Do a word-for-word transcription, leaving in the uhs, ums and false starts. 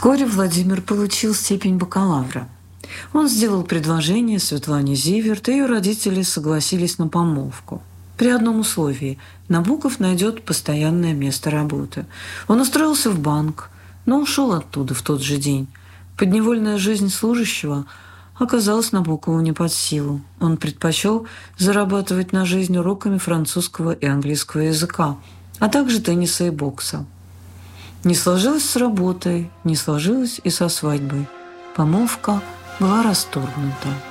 Вскоре Владимир получил степень бакалавра. Он сделал предложение Светлане Зиверт, и ее родители согласились на помолвку. При одном условии – Набоков найдет постоянное место работы. Он устроился в банк, но ушел оттуда в тот же день. Подневольная жизнь служащего оказалась Набокову не под силу. Он предпочел зарабатывать на жизнь уроками французского и английского языка, а также тенниса и бокса. Не сложилось с работой, не сложилось и со свадьбой. Помолвка была расторгнута.